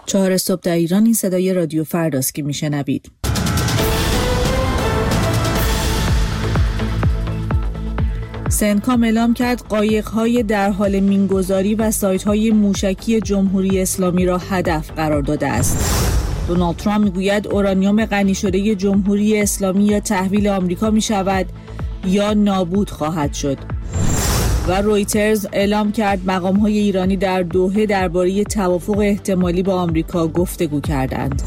4 صبح در ایران. این صدای رادیو فرداست که میشنوید. سنتکام اعلام کرد قایق‌های در حال مینگذاری و سایت‌های موشکی جمهوری اسلامی را هدف قرار داده است. دونالد ترامپ میگوید اورانیوم غنی شده جمهوری اسلامی یا تحویل آمریکا میشود یا نابود خواهد شد. و رویترز اعلام کرد مقام‌های ایرانی در دوحه درباره توافق احتمالی با آمریکا گفتگو کردند.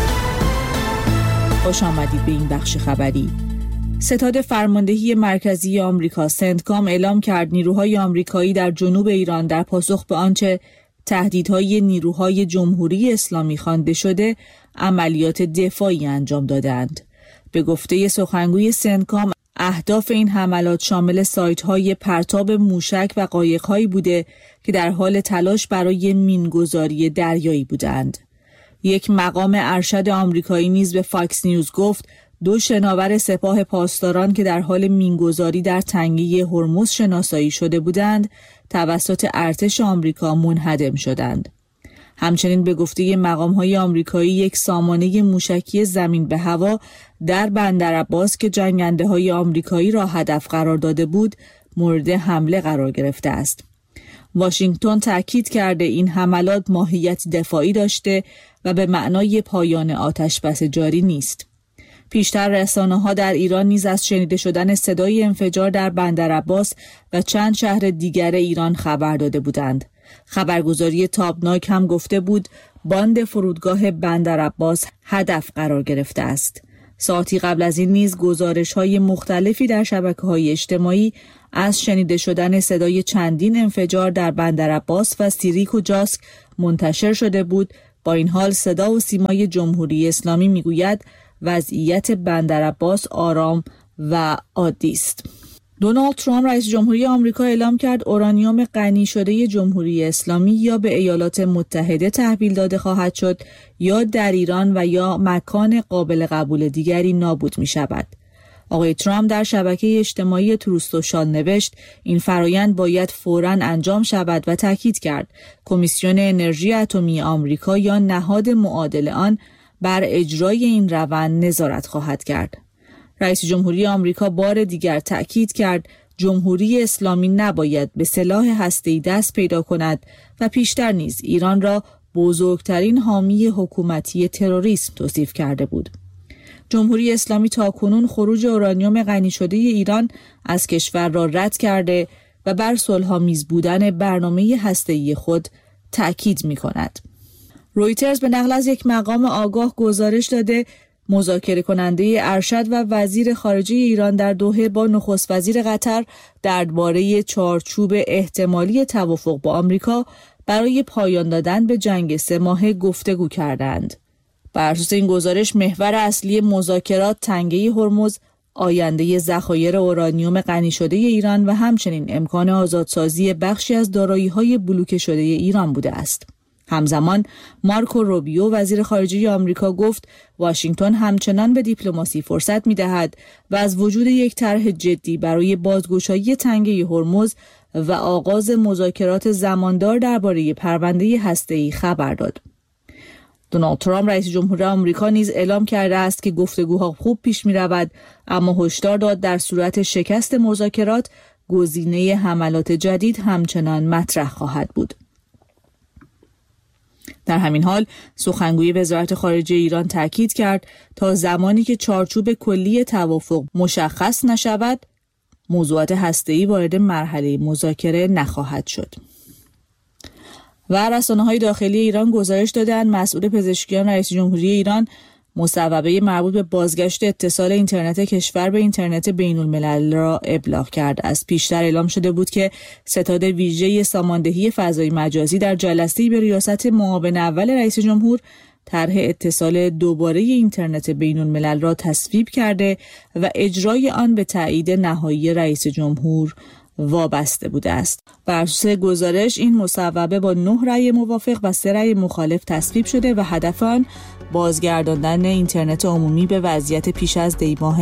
خوش آمدید به این بخش خبری. ستاد فرماندهی مرکزی آمریکا سنتکام اعلام کرد نیروهای آمریکایی در جنوب ایران در پاسخ به آنچه تهدیدهای نیروهای جمهوری اسلامی خوانده شده عملیات دفاعی انجام دادند. به گفته سخنگوی سنتکام اهداف این حملات شامل سایت‌های پرتاب موشک و قایق‌هایی بوده که در حال تلاش برای مینگذاری دریایی بودند. یک مقام ارشد آمریکایی نیز به فاکس نیوز گفت 2 شناور سپاه پاسداران که در حال مینگذاری در تنگه هرمز شناسایی شده بودند توسط ارتش آمریکا منهدم شدند. همچنین به گفته مقام‌های آمریکایی یک سامانه موشکی زمین به هوا در بندرعباس که جنگنده‌های آمریکایی را هدف قرار داده بود مورد حمله قرار گرفته است. واشنگتن تاکید کرده این حملات ماهیت دفاعی داشته و به معنای پایان آتش‌بس جاری نیست. پیشتر رسانه‌ها در ایران نیز از شنیده شدن صدای انفجار در بندرعباس و چند شهر دیگر ایران خبر داده بودند. خبرگزاری تابناک هم گفته بود باند فرودگاه بندرعباس هدف قرار گرفته است. ساعتی قبل از این نیز گزارش‌های مختلفی در شبکه‌های اجتماعی از شنیده شدن صدای چندین انفجار در بندرعباس و سیریک و جاسک منتشر شده بود. با این حال صدا و سیمای جمهوری اسلامی میگوید وضعیت بندرعباس آرام و عادی است. دونالد ترامپ رئیس جمهوری آمریکا اعلام کرد اورانیوم غنی شده جمهوری اسلامی یا به ایالات متحده تحویل داده خواهد شد یا در ایران و یا مکان قابل قبول دیگری نابود می شود. آقای ترامپ در شبکه اجتماعی تروث سوشال نوشت این فرایند باید فوراً انجام شود و تاکید کرد کمیسیون انرژی اتمی آمریکا یا نهاد معادل آن بر اجرای این روند نظارت خواهد کرد. رئیس جمهوری آمریکا بار دیگر تأکید کرد جمهوری اسلامی نباید به سلاح هسته‌ای دست پیدا کند و پیشتر نیز ایران را بزرگترین حامی حکومتی تروریسم توصیف کرده بود. جمهوری اسلامی تاکنون خروج اورانیوم غنی شده ایران از کشور را رد کرده و بر صلح‌آمیز بودن برنامه هسته‌ای خود تأکید می‌کند. رویترز به نقل از یک مقام آگاه گزارش داده مذاکره کننده ارشد و وزیر خارجه ایران در دوحه با نخست وزیر قطر درباره چارچوب احتمالی توافق با آمریکا برای پایان دادن به جنگ 3 ماهه گفتگو کردند. بر اساس این گزارش محور اصلی مذاکرات تنگه هرمز، آینده ذخایر اورانیوم غنی شده ایران و همچنین امکان آزادسازی بخشی از دارایی‌های بلوکه شده ایران بوده است. همزمان مارکو روبیو وزیر خارجه آمریکا گفت واشنگتن همچنان به دیپلماسی فرصت می‌دهد و از وجود یک طرح جدی برای بازگشایی تنگه هرمز و آغاز مذاکرات زماندار درباره پرونده هسته‌ای خبر داد. دونالد ترامپ رئیس جمهور آمریکا نیز اعلام کرده است که گفتگوها خوب پیش می‌رود اما هشدار داد در صورت شکست مذاکرات گزینه حملات جدید همچنان مطرح خواهد بود. در همین حال سخنگوی وزارت خارجه ایران تاکید کرد تا زمانی که چارچوب کلی توافق مشخص نشود موضوعات هسته‌ای وارد مرحله مذاکره نخواهد شد. و رسانه‌های داخلی ایران گزارش دادند مسئول پزشکیان رئیس جمهوری ایران مصوبه مربوط به بازگشت اتصال اینترنت کشور به اینترنت بین‌الملل را ابلاغ کرد. از پیشتر اعلام شده بود که ستاد ویژه ساماندهی فضای مجازی در جلسه‌ای به ریاست معاون اول رئیس جمهور طرح اتصال دوباره اینترنت بین‌الملل را تصویب کرده و اجرای آن به تایید نهایی رئیس جمهور وابسته بوده است. بر اساس گزارش این مصوبه با 9 رأی موافق و 3 رأی مخالف تصویب شده و هدف آن بازگرداندن اینترنت عمومی به وضعیت پیش از دی‌ماه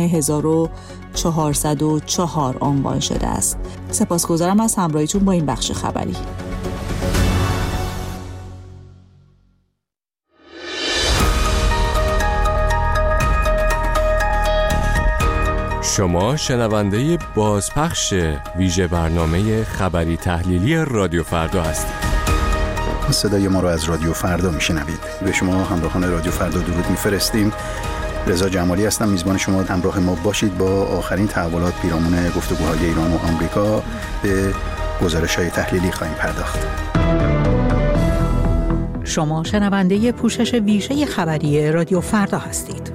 1404 عنوان شده است. سپاسگزارم از همراهیتون با این بخش خبری. شما شنونده بازپخش ویژه برنامه خبری تحلیلی رادیو فردا هستید. صدای ما رو از رادیو فردا میشنوید. به شما همراهان رادیو فردا درود میفرستیم. رضا جمالی هستم، میزبان شما. همراه ما باشید. با آخرین تحولات پیرامون گفتگوهای ایران و آمریکا به گزارش‌های تحلیلی خواهیم پرداخت. شما شنونده پوشش ویژه خبری رادیو فردا هستید.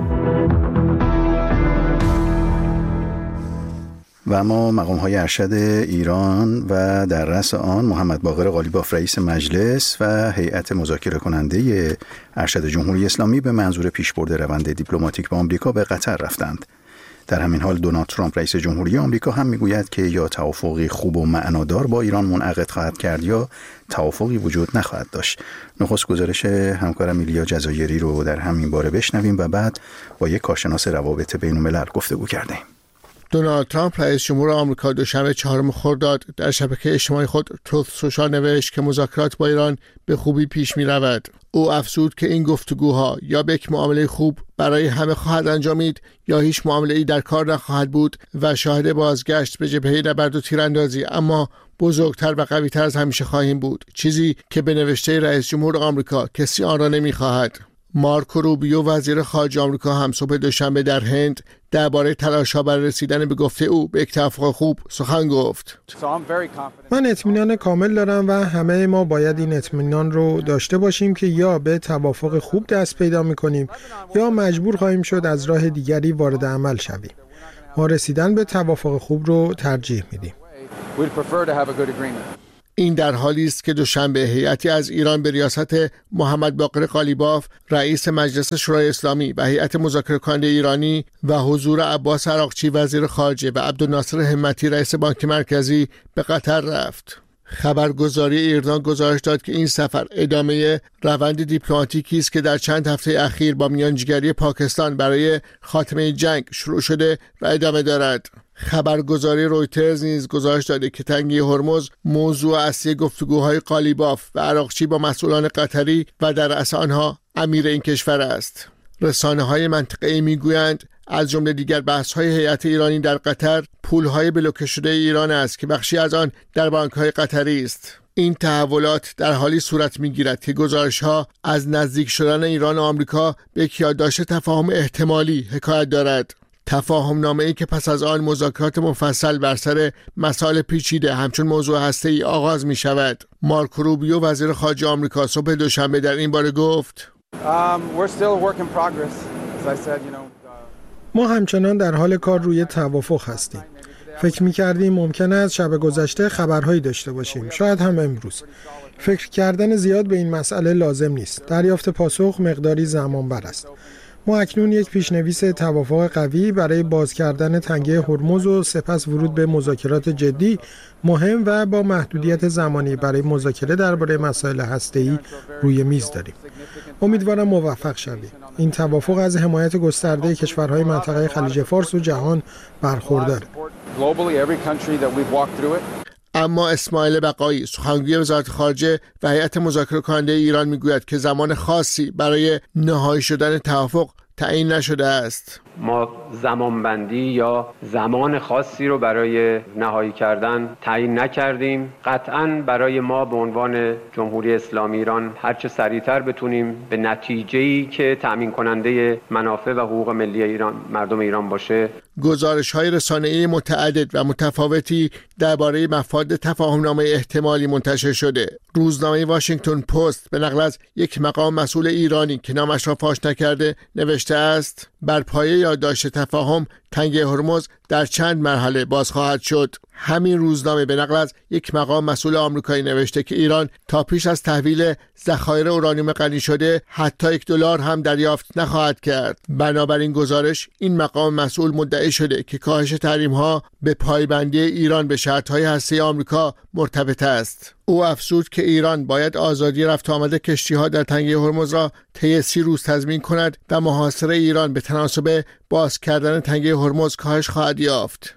و اما مقام‌های ارشد ایران و در رأس آن محمد باقر قالیباف رئیس مجلس و هیئت مذاکره کننده ارشد جمهوری اسلامی به منظور پیشبرد روند دیپلماتیک با آمریکا به قطر رفتند. در همین حال دونالد ترامپ رئیس جمهوری آمریکا هم میگوید که یا توافقی خوب و معنادار با ایران منعقد خواهد کرد یا توافقی وجود نخواهد داشت. نخست گزارش همکارم ایلیا جزایری رو در همین باره بشنویم و بعد با یک کارشناس روابط بین‌الملل گفتگو کردیم. دونالد ترامپ رئیس جمهور آمریکا دوشنبه 4 خرداد در شبکه اجتماعی خود تروث سوشال نوشت که مذاکرات با ایران به خوبی پیش می رود. او افزود که این گفتگوها یا به یک معامله خوب برای همه خواهد انجامید یا هیچ معامله‌ای در کار نخواهد بود و شاهد بازگشت به جبهه نبرد و تیراندازی اما بزرگتر و قوی‌تر از همیشه خواهیم بود، چیزی که به نوشته رئیس جمهور آمریکا کسی آن را نمی‌خواهد. مارکو روبیو وزیر خارجه آمریکا هم صبح دوشنبه در هند درباره تلاش‌ها برای رسیدن به گفته او به یک توافق خوب سخن گفت. من اطمینان کامل دارم و همه ما باید این اطمینان رو داشته باشیم که یا به توافق خوب دست پیدا می‌کنیم یا مجبور خواهیم شد از راه دیگری وارد عمل شویم. ما رسیدن به توافق خوب رو ترجیح میدیم. این در حالی است که دوشنبه هیئتی از ایران به ریاست محمد باقر قالیباف رئیس مجلس شورای اسلامی و هیئت مذاکره کننده ایرانی و حضور عباس عراقچی وزیر خارجه و عبدالناصر همتی رئیس بانک مرکزی به قطر رفت. خبرگزاری ایرنا گزارش داد که این سفر ادامه روند دیپلماتیکی است که در چند هفته اخیر با میانجیگری پاکستان برای خاتمه جنگ شروع شده و ادامه دارد. خبرگزاری رویترز نیز گزارش داده که تنگه هرمز موضوع اصلی گفتگوهای قالیباف و عراقچی با مسئولان قطری و در رأس آنها امیر این کشور است. رسانه‌های منطقه‌ای میگویند از جمله دیگر بحث‌های هیئت ایرانی در قطر پول‌های بلوکه شده ایران است که بخشی از آن در بانک‌های قطری است. این تحولات در حالی صورت می‌گیرد که گزارش‌ها از نزدیک شدن ایران و آمریکا به یک یادداشت تفاهم احتمالی حکایت دارد. تفاهم نامه‌ای که پس از آن مذاکرات مفصل بر سر مسائل پیچیده همچون موضوع هسته‌ای آغاز می‌شود. مارکو روبیو وزیر خارجه آمریکا صبح دوشنبه در این باره گفت: ما همچنان در حال کار روی توافق هستیم. فکر می‌کردیم ممکن است شب گذشته خبرهایی داشته باشیم، شاید هم امروز. فکر کردن زیاد به این مسئله لازم نیست. دریافت پاسخ مقداری زمان بر است. ما اکنون یک پیشنویس توافق قوی برای باز کردن تنگه هرمز و سپس ورود به مذاکرات جدی مهم و با محدودیت زمانی برای مذاکره درباره مسائل هسته‌ای روی میز داریم. امیدوارم موفق شویم. این توافق از حمایت گسترده کشورهای منطقه خلیج فارس و جهان برخوردار. اما اسماعیل بقایی سخنگوی وزارت خارجه و هیئت مذاکره کننده ایران میگوید که زمان خاصی برای نهایی شدن توافق تعیین نشده است. ما زمانبندی یا زمان خاصی رو برای نهایی کردن تعیین نکردیم. قطعاً برای ما به عنوان جمهوری اسلامی ایران هرچه سریعتر بتونیم به نتیجه‌ای که تأمین کننده منافع و حقوق ملی ایران، مردم ایران باشه. گزارش‌های رسانه‌ای متعدد و متفاوتی درباره مفاد تفاهم‌نامه احتمالی منتشر شده. روزنامه واشنگتن پست به نقل از یک مقام مسئول ایرانی که نامش را فاش نکرده نوشته است: بر پایه یادداشت تفاهم تنگه هرمز در چند مرحله باز خواهد شد. همین روزنامه به نقل از یک مقام مسئول آمریکایی نوشته که ایران تا پیش از تحویل ذخایر اورانیوم غنی شده حتی $1 هم دریافت نخواهد کرد. بنابراین گزارش این مقام مسئول مدعی شده که کاهش تحریم‌ها به پایبندی ایران به شرط‌های هسته‌ای آمریکا مرتبط است. او افزود که ایران باید آزادی رفت و آمد کشتی‌ها در تنگه هرمز را طی 30 روز تضمین کند و محاصره ایران به تناسب باز کردن تنگه هرمز کاهش خواهد یافت.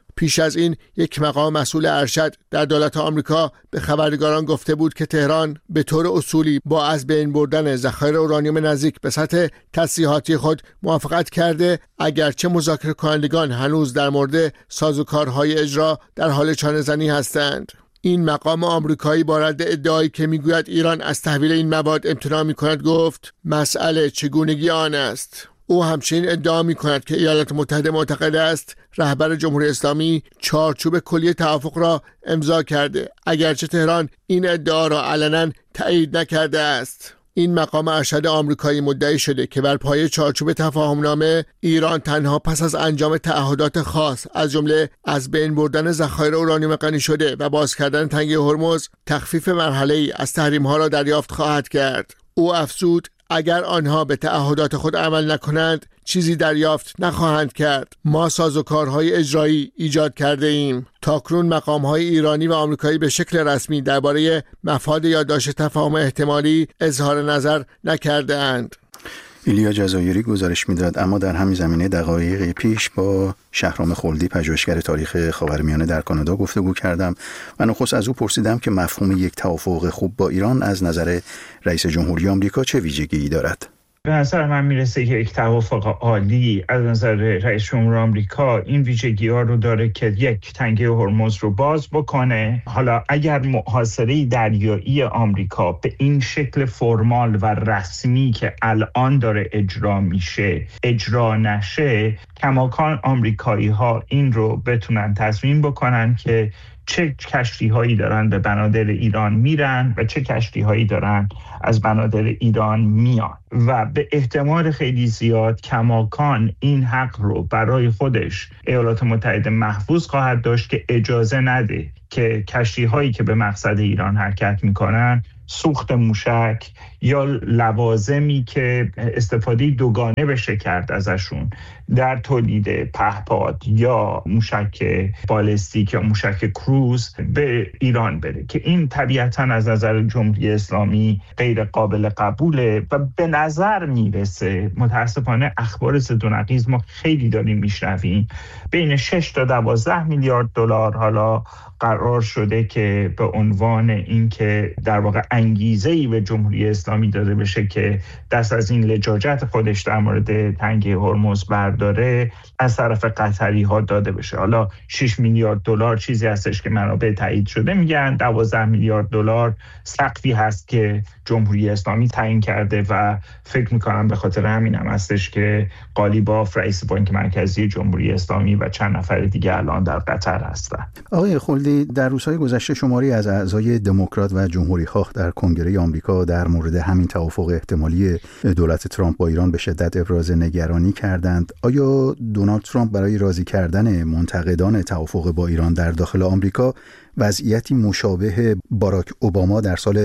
پیش از این یک مقام مسئول ارشد در دولت آمریکا به خبرنگاران گفته بود که تهران به طور اصولی با از بین بردن ذخایر اورانیوم نزدیک به سطح تسلیحاتی خود موافقت کرده، اگرچه مذاکره کنندگان هنوز در مورد سازوکارهای اجرا در حال چانه‌زنی هستند. این مقام آمریکایی با رد ادعایی که میگوید ایران از تحویل این مواد امتناع میکند گفت مسئله چگونگی آن است. او همچنین ادعا میکند که ایالات متحده معتقد است رهبر جمهوری اسلامی چارچوب کلی توافق را امضا کرده، اگرچه تهران این ادعا را علنا تایید نکرده است. این مقام ارشد آمریکایی مدعی شده که بر پایه چارچوب تفاهمنامه ایران تنها پس از انجام تعهدات خاص از جمله از بین بردن ذخایر اورانیوم غنی شده و باز کردن تنگه هرمز تخفیف مرحله‌ای از تحریم‌ها را دریافت خواهد کرد. او افزود اگر آنها به تعهدات خود عمل نکنند چیزی دریافت نخواهند کرد. ما سازوکارهای اجرایی ایجاد کرده ایم. تاکنون مقام‌های ایرانی و آمریکایی به شکل رسمی درباره مفاد یادداشت تفاهم احتمالی اظهار نظر نکرده اند. ایلیا جزایری گزارش می‌داد. اما در همین زمینه دقایق پیش با شهرام خلدی پژوهشگر تاریخ خاورمیانه در کانادا گفتگو کردم و نخست از او پرسیدم که مفهوم یک توافق خوب با ایران از نظر رئیس جمهوری آمریکا چه ویژگی‌ای دارد؟ به نظر من میرسه که یک توافق عالی از نظر رئیس جمهور آمریکا این ویژگی‌ها رو داره که یک، تنگه هرمز رو باز بکنه. حالا اگر محاصره دریایی آمریکا به این شکل فرمال و رسمی که الان داره اجرا میشه اجرا نشه، کماکان آمریکایی‌ها این رو بتونن تصمیم بکنن که چه کشتی‌هایی دارن به بنادر ایران میرن و چه کشتی‌هایی دارن از بنادر ایران میان و به احتمال خیلی زیاد کماکان این حق رو برای خودش ایالات متحده محفوظ خواهد داشت که اجازه نده که کشتی‌هایی که به مقصد ایران حرکت میکنن سوخت موشک یا لوازمی که استفاده دوگانه بشه کرد ازشون در تولید پهپاد یا موشک بالستیک یا موشک کروز به ایران بره که این طبیعتاً از نظر جمهوری اسلامی غیر قابل قبوله و به نظر میرسه متاسفانه اخبار ضد و نقیض ما خیلی داریم میشنویم بین 6 تا 12 میلیارد دلار حالا قرار شده که به عنوان این که در واقع انگیزه‌ای به جمهوری اسلامی داده بشه که دست از این لجاجت خودش در مورد تنگه هرمز برداره از طرف قطری ها داده بشه. حالا 6 میلیارد دلار چیزی هستش که منابع تایید شده میگن، 12 میلیارد دلار سقفی هست که جمهوری اسلامی تعیین کرده و فکر میکنم به خاطر همین هم هستش که قالیباف رئیس بانک مرکزی جمهوری اسلامی و چند نفر دیگه الان در قطر هستن. آقای خلدی، در روزهای گذشته شماری از اعضای دموکرات و جمهوری‌خواه در کنگره آمریکا در مورد همین توافق احتمالی دولت ترامپ با ایران به شدت ابراز نگرانی کردند. آیا دونالد ترامپ برای راضی کردن منتقدان توافق با ایران در داخل آمریکا وضعیتی مشابه باراک اوباما در سال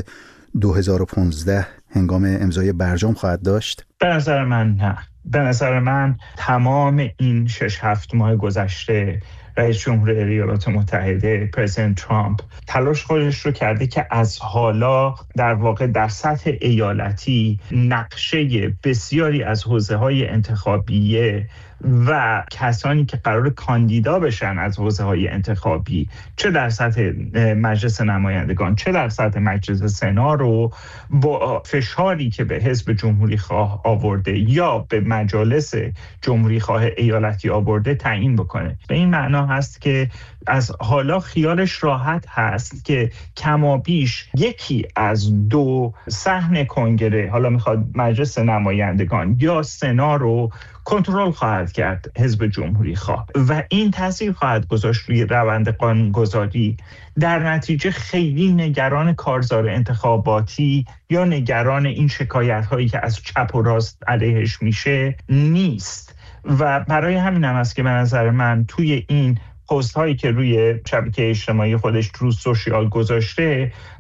2015 هنگام امضای برجام خواهد داشت؟ به نظر من نه. به نظر من تمام این 6-7 ماه گذشته رئیس جمهور ایالات متحده پرزیدنت ترامپ تلاش خودش رو کرده که از حالا در واقع در سطح ایالتی نقشه بسیاری از حوزه‌های انتخابیه و کسانی که قرار کاندیدا بشن از حوزه‌های انتخابی چه در سطح مجلس نمایندگان چه در سطح مجلس سنا رو با فشاری که به حزب جمهوری خواه آورده یا به مجالس جمهوری خواه ایالتی آورده تعیین بکنه. به این معنا هست که از حالا خیالش راحت هست که کمابیش یکی از دو صحن کنگره، حالا میخواد مجلس نمایندگان یا سنا رو کنترل خواهد کرد حزب جمهوری خواه و این تاثیر خواهد گذاشت روی روند قانونگذاری. در نتیجه خیلی نگران کارزار انتخاباتی یا نگران این شکایت هایی که از چپ و راست علیهش میشه نیست و برای همین هم است که به نظر من توی این پست هایی که روی شبکه اجتماعی خودش رو سوشیال گذاشته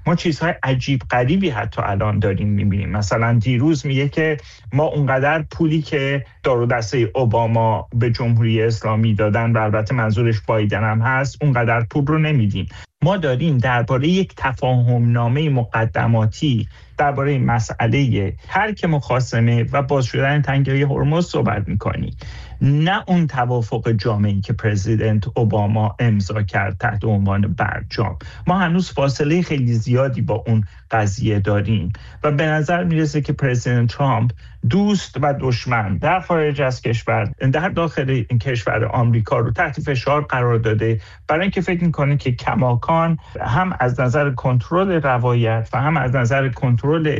ما چیزهای عجیب غریبی حتی الان داریم میبینیم. مثلا دیروز میگه که ما اونقدر پولی که دار و دسته اوباما به جمهوری اسلامی دادن و البته منظورش بایدن هم هست، اونقدر پول رو نمیدیم. ما داریم درباره یک تفاهم نامه مقدماتی درباره مسئله ترک مخاصمه و باز شدن تنگه هرمز صحبت میکنی، نه اون توافق جامعی که پرزیدنت اوباما امضا کرد تحت عنوان برجام. ما هنوز فاصله خیلی زیادی با اون قضیه داریم و به نظر میرسه که پرزیدنت ترامپ دوست و دشمن در خارج از کشور، در داخل این کشور آمریکا رو تحت فشار قرار داده، برای اینکه فکر میکنه که کماکان هم از نظر کنترل روایت و هم از نظر کنترل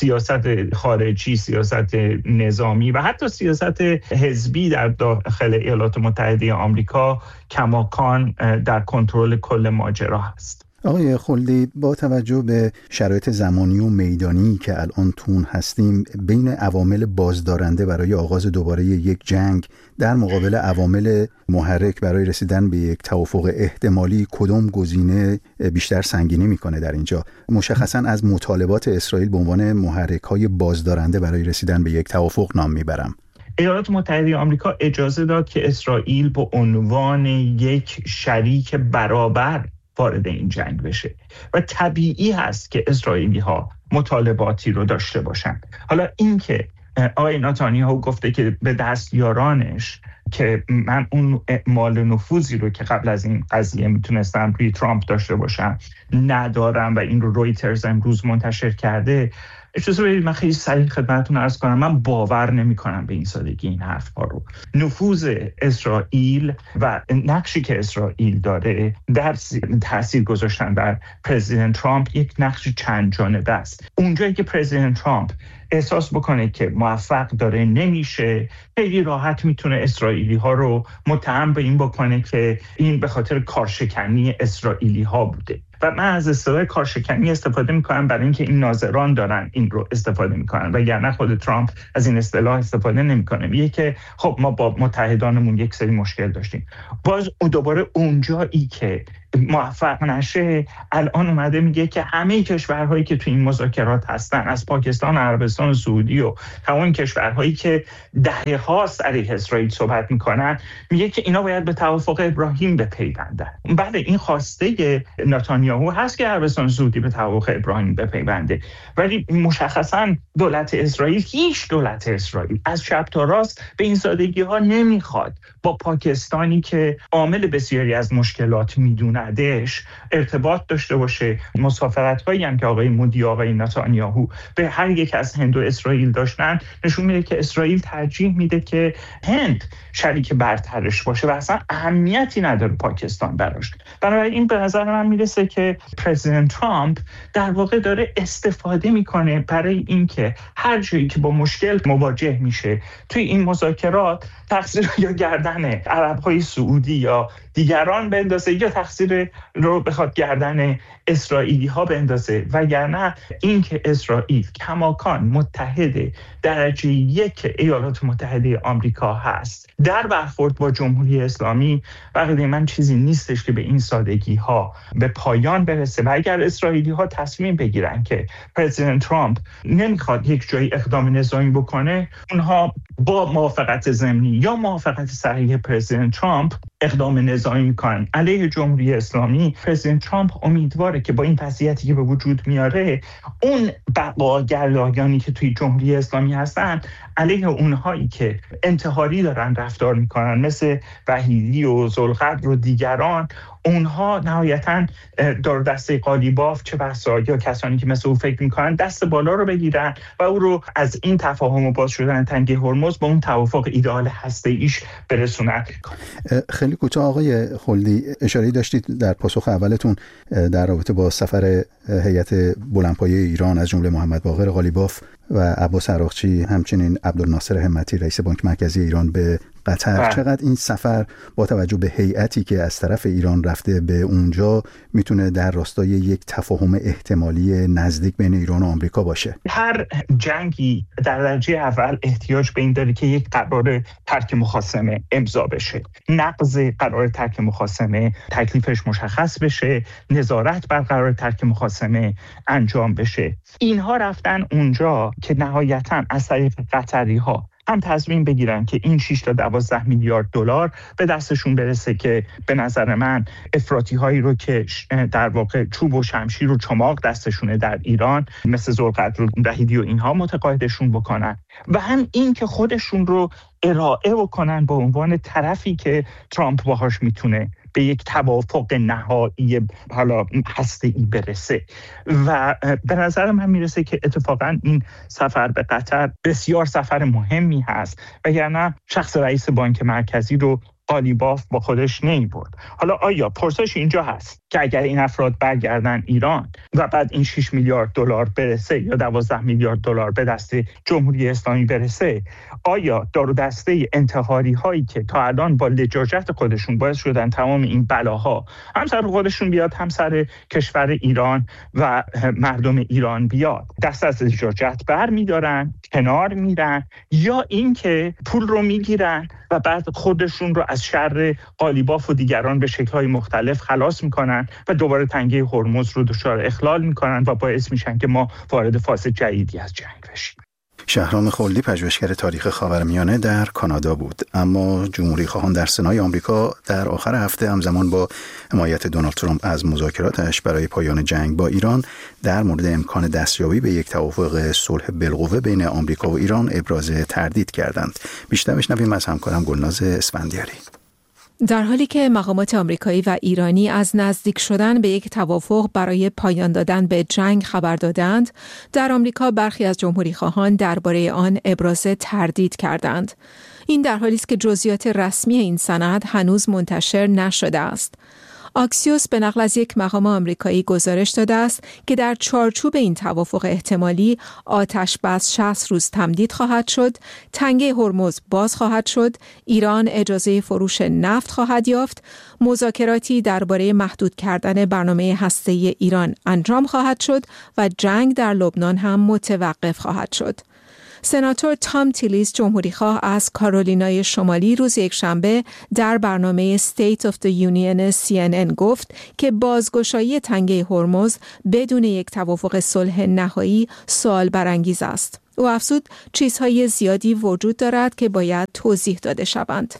سیاست خارجی، سیاست نظامی و حتی سیاست حزبی در داخل ایالات متحده آمریکا کماکان در کنترل کل ماجرا هست. آقای خلدی، با توجه به شرایط زمانی و میدانی که الان تون هستیم، بین عوامل بازدارنده برای آغاز دوباره یک جنگ در مقابل عوامل محرک برای رسیدن به یک توافق احتمالی، کدام گزینه بیشتر سنگینی میکنه در اینجا؟ مشخصاً از مطالبات اسرائیل به عنوان محرک‌های بازدارنده برای رسیدن به یک توافق نام میبرم. ایالات متحده آمریکا اجازه داد که اسرائیل به عنوان یک شریک برابر وارد این جنگ بشه و طبیعی هست که اسرائیلی ها مطالباتی رو داشته باشند. حالا این که آقای نتانیاهو گفته که به دستیارانش که من اون مال نفوذی رو که قبل از این قضیه میتونستم روی ترامپ داشته باشم ندارم و این رو رویترز امروز منتشر کرده، اجازه بدید من خیلی سریع خدمتتون عرض کنم من باور نمی کنم به این سادگی این حرفا رو. نفوذ اسرائیل و نقشی که اسرائیل داره در تاثیر گذاشتن بر پرزیدنت ترامپ یک نقش چند جانبه است. اونجایی که پرزیدنت ترامپ احساس بکنه که موفق داره نمیشه، خیلی راحت میتونه اسرائیلی ها رو متهم به این بکنه که این به خاطر کارشکنی اسرائیلی ها بوده و من از اصطلاح کارشکنی استفاده میکنم برای اینکه این ناظران دارن این رو استفاده میکنن، وگرنه خود ترامپ از این اصطلاح استفاده نمیکنه. میگه که خب ما با متحدانمون یک سری مشکل داشتیم. باز دوباره اونجایی که موفق نشه الان اومده میگه که همه کشورهایی که تو این مذاکرات هستن، از پاکستان، عربستان و سعودی و تمام کشورهایی که دهه هاست علیه اسرائیل صحبت میکنن، میگه که اینا باید به توافق ابراهیم بپیوندن. بله این خواسته نتانیاهو هست که عربستان و سعودی به توافق ابراهیم بپیونده، ولی مشخصا دولت اسرائیل، هیچ دولت اسرائیل از چپ تا راست به این سادگی ها نمیخواد با پاکستانی که عامل بسیاری از مشکلات میدونه ارتباط داشته باشه. مسافرت هایی هم که آقای مودی، آقای نتانیاهو به هر یک از هند و اسرائیل داشتن نشون میده که اسرائیل ترجیح میده که هند شریک برترش باشه و اصلا اهمیتی نداره پاکستان براش. بنابراین به نظر من میرسه که پرزیدنت ترامپ در واقع داره استفاده میکنه برای اینکه هر جایی که با مشکل مواجه میشه توی این مذاکرات تقصیر یا گردن عرب‌های سعودی یا دیگران بندازه یا تقصیر رو بخواد گردن اسرائیلی ها بندازه، وگرنه اینکه اسرائیل کماکان متحد درجه یک ایالات متحده آمریکا هست در برخورد با جمهوری اسلامی، بقیه من چیزی نیستش که به این سادگی ها به پایان برسه. و اگر اسرائیلی ها تصمیم بگیرن که پرزیدنت ترامپ نمیخواد یک جایی اقدام نظامی بکنه، اونها با موافقت ضمنی یا موافقت صریح پرزیدنت ترامپ اقدام نظامی میکنن علیه جمهوری اسلامی. پرزیدنت ترامپ امیدواره که با این وضعیتی که به وجود میاره اون بقاگردانی که توی جمهوری اسلامی هستن علیه اونهایی که انتحاری دارن رفتار میکنن مثل وحیدی و ذوالقدر و دیگران، اونها نهایتاً دار دسته قالیباف چه بسا یا کسانی که مثل او فکر میکنن دست بالا رو بگیرن و او رو از این تفاهم و باز شدن تنگه هرمز با اون توافق ایدئال هسته‌ایش برسونن. خیلی کوتاه آقای خلدی، اشاره داشتید در پاسخ اولتون در رابطه با سفر هیئت بلندپایه ایران از جمله محمد باقر قالیباف و عباس عراقچی همچنین عبدالناصر همتی رئیس بانک مرکزی ایران به قطر، چقدر این سفر با توجه به هیئتی که از طرف ایران رفته به اونجا میتونه در راستای یک تفاهم احتمالی نزدیک بین ایران و آمریکا باشه؟ هر جنگی در درجه اول احتیاج به این داره که یک قرار ترک مخاصمه امضا بشه. نقض قرار ترک مخاصمه تکلیفش مشخص بشه، نظارت بر قرار ترک مخاصمه انجام بشه. اینها رفتن اونجا که نهایتاً از طریق قطری‌ها هم تصمیم بگیرن که این 6 تا 12 میلیارد دلار به دستشون برسه که به نظر من افراطی هایی رو که در واقع چوب و شمشیر و چماق دستشونه در ایران مثل ذوالقدر و وحیدی و اینها متقاعدشون بکنن، و هم این که خودشون رو ارائه بکنن به عنوان طرفی که ترامپ باهاش میتونه به یک توافق نهایی حالا هسته‌ای برسه. و به نظر من میرسه که اتفاقا این سفر به قطر بسیار سفر مهمی هست، وگرنه شخص رئیس بانک مرکزی رو قالیباف با خودش نمی‌برد. حالا آیا پرسش اینجا هست که اگر این افراد برگردن ایران و بعد این 6 میلیارد دلار برسه یا 12 میلیارد دلار به دست جمهوری اسلامی برسه، آیا دار و دسته انتحاری هایی که تا الان با لجاجت خودشون باعث شدن تمام این بلاها هم سر خودشون بیاد هم سر کشور ایران و مردم ایران بیاد، دست از لجاجت برمی‌دارن، کنار میرن، یا اینکه پول رو میگیرن و بعد خودشون رو از شر قالیباف و دیگران به شکل‌های مختلف خلاص میکنن و دوباره تنگه هرمز رو دچار اخلال میکنن و باعث میشن که ما وارد فاز جدیدی از جنگ بشیم. شهرام خلدی پژوهشگر تاریخ خاورمیانه در کانادا بود. اما جمهوری خواهان در سنای آمریکا در آخر هفته همزمان با حمایت دونالد ترامپ از مذاکراتش برای پایان جنگ با ایران در مورد امکان دستیابی به یک توافق صلح بالقوه بین آمریکا و ایران ابراز تردید کردند. بیشتر بشنویم از همکارم گلناز اسفندیاری. در حالی که مقامات آمریکایی و ایرانی از نزدیک شدن به یک توافق برای پایان دادن به جنگ خبر دادند، در آمریکا برخی از جمهوری خواهان درباره آن ابراز تردید کردند. این در حالی است که جزئیات رسمی این سند هنوز منتشر نشده است. آکسیوس به نقل از یک مقام آمریکایی گزارش داده است که در چارچوب این توافق احتمالی آتش بس 60 روز تمدید خواهد شد، تنگه هرمز باز خواهد شد، ایران اجازه فروش نفت خواهد یافت، مذاکراتی درباره محدود کردن برنامه هسته‌ای ایران انجام خواهد شد و جنگ در لبنان هم متوقف خواهد شد. سناتور تام تیلیس جمهوریخواه از کارولینای شمالی روز یکشنبه در برنامه State of the Union CNN گفت که بازگشایی تنگه هرمز بدون یک توافق صلح نهایی سوال برانگیز است. او افزود چیزهای زیادی وجود دارد که باید توضیح داده شوند.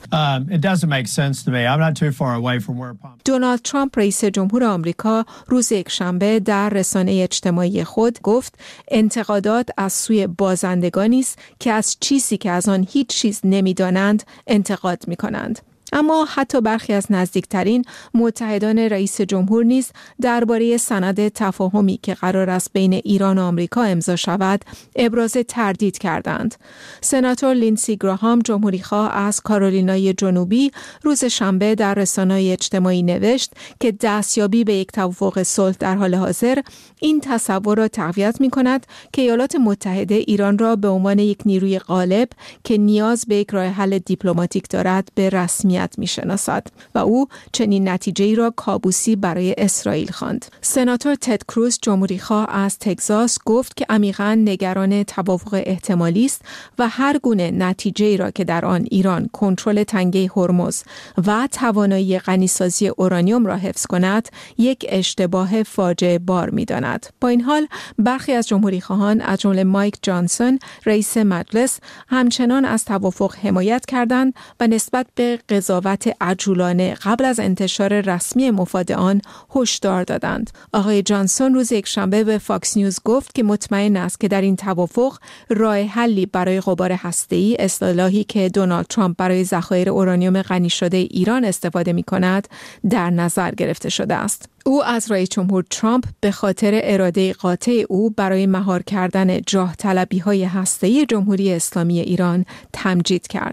دونالد ترامپ رئیس جمهور آمریکا روز یکشنبه در رسانه اجتماعی خود گفت انتقادات از سوی بازندگانی است که از چیزی که از آن هیچ چیز نمی‌دانند انتقاد می‌کنند. اما حتی برخی از نزدیکترین متحدان رئیس جمهور نیز درباره سند تفاهمی که قرار است بین ایران و آمریکا امضا شود ابراز تردید کردند. سناتور لینسی گراهام جمهوریخواه از کارولینای جنوبی روز شنبه در رسانه‌های اجتماعی نوشت که دستیابی به یک توافق صلح در حال حاضر این تصور را تقویت می‌کند که ایالات متحده ایران را به عنوان یک نیروی غالب که نیاز به یک راه حل دیپلماتیک دارد به رسمیت میشناسد و او چنین نتیجه‌ای را کابوسی برای اسرائیل خواند. سناتور تد کروز جمهوریخواه از تگزاس گفت که عمیقاً نگران توافق احتمالی است و هر گونه نتیجه‌ای را که در آن ایران کنترل تنگه هرمز و توانایی غنیسازی اورانیوم را حفظ کند یک اشتباه فاجعه بار می‌داند. با این حال برخی از جمهوریخواهان از جمله مایک جانسون رئیس مجلس همچنان از توافق حمایت کردند و نسبت به قضاوت عجولانه قبل از انتشار رسمی مفاد آن هشدار دادند. آقای جانسون روز یکشنبه به فاکس نیوز گفت که مطمئن است که در این توافق راه حلی برای غبار هسته‌ای، اصطلاحی که دونالد ترامپ برای ذخایر اورانیوم غنی شده ایران استفاده می‌کند، در نظر گرفته شده است. او از رئیس جمهور ترامپ به خاطر اراده قاطع او برای مهار کردن جاه طلبی‌های هسته‌ای جمهوری اسلامی ایران تمجید کرد.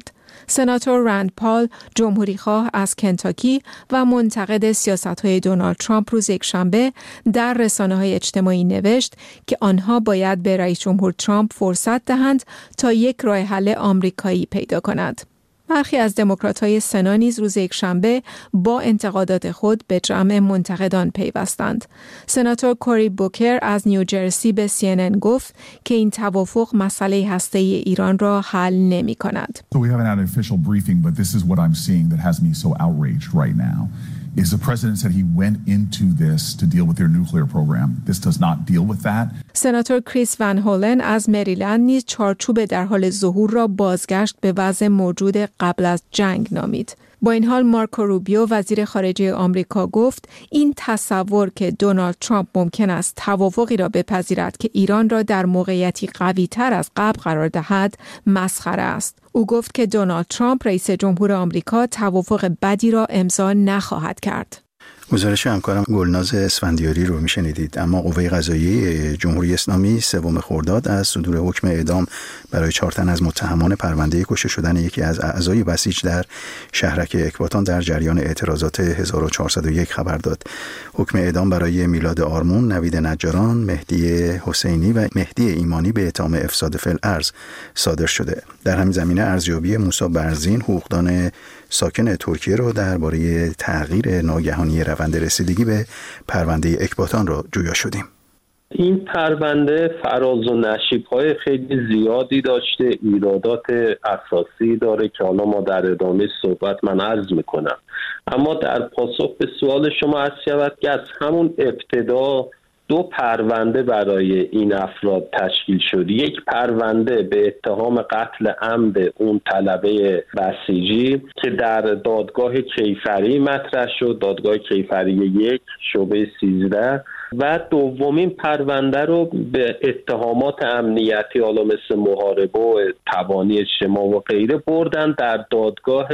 سناتور رند پال، جمهوریخواه از کنتاکی و منتقد سیاست‌های دونالد ترامپ روز یکشنبه در رسانه‌های اجتماعی نوشت که آنها باید به رئیس جمهور ترامپ فرصت دهند تا یک راه حل آمریکایی پیدا کند. برخی از دموکرات‌های سنا نیز روز یکشنبه با انتقادات خود به جمع منتقدان پیوستند. سناتور کوری بوکر از نیوجرسی به CNN گفت که این توافق مسئله هسته‌ای ایران را حل نمی‌کند. So we haven't had an official briefing, but this is what I'm seeing that has me so outraged right now. Is the president said he went into this to deal with their nuclear program. This does not deal with that. سناتور کریس ون هولن از مریلند نیز چارچوب در حال ظهور را بازگشت به وضع موجود قبل از جنگ نامید. با این حال مارکو روبیو وزیر خارجه آمریکا گفت این تصور که دونالد ترامپ ممکن است توافقی را بپذیرد که ایران را در موقعیتی قوی‌تر از قبل قرار دهد مسخره است. او گفت که دونالد ترامپ رئیس جمهور آمریکا توافق بدی را امضا نخواهد کرد. گزارش همکارم گلناز اسفندیاری رو میشنیدید. اما قوه قضاییه جمهوری اسلامی 3 خرداد از صدور حکم اعدام برای 4 تن از متهمان پرونده کشته شدن یکی از اعضای بسیج در شهرک اکباتان در جریان اعتراضات 1401 خبر داد. حکم اعدام برای میلاد آرمون، نوید نجاران، مهدی حسینی و مهدی ایمانی به اتهام افساد فی الارض صادر شده. در همین زمینه ارزیابی موسی برزین، حقوقدان ساکن ترکیه را درباره تغییر ناگهانی روند رسیدگی به پرونده اکباتان را جویا شدیم. این پرونده فراز و نشیب‌های خیلی زیادی داشته، ایرادات اساسی داره که حالا ما در ادامه صحبت من عرض میکنم. اما در پاسخ به سوال شما عرض شود که از همون ابتدا 2 پرونده برای این افراد تشکیل شد. یک پرونده به اتهام قتل عمد اون طلبه بسیجی که در دادگاه کیفری مطرح شد، دادگاه کیفری 1 شعبه 13، و دومین پرونده رو به اتهامات امنیتی حالا مثل محاربه و تبانی اجتماع و غیره بردن در دادگاه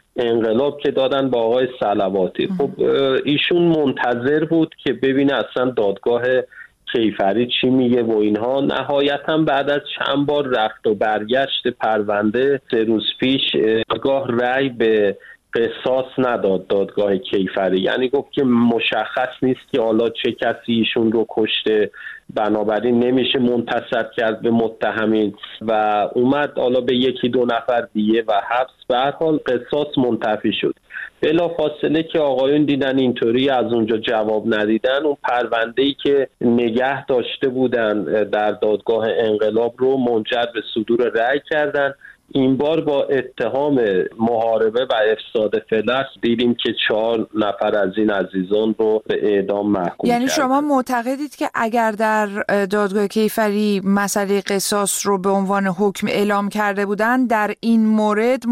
انقلاب که دادن با آقای صلواتی. خب ایشون منتظر بود که ببینه اصلا دادگاه کیفری چی میگه و اینها. نهایتا بعد از چند بار رفت و برگشت پرونده 3 روز پیش دادگاه رأی به قصاص نداد دادگاه کیفری، یعنی گفت که مشخص نیست که حالا چه کسی ایشون رو کشته، بنابراین نمیشه منتصب کرد به متهمین و اومد حالا به 1-2 نفر دیگه و حبس. به هر حال قصاص منتفی شد. بلافاصله که آقایون دیدن اینطوری از اونجا جواب ندیدن، اون پرونده‌ای که نگه داشته بودن در دادگاه انقلاب رو منجر به صدور رأی کردن. این بار با اتهام محاربه و افساد فلس دیدیم که 4 نفر از این عزیزان رو به اعدام محکوم یعنی کردن. شما معتقدید که اگر در دادگاه کیفری مسئله قصاص رو به عنوان حکم اعلام کرده بودن، در این مورد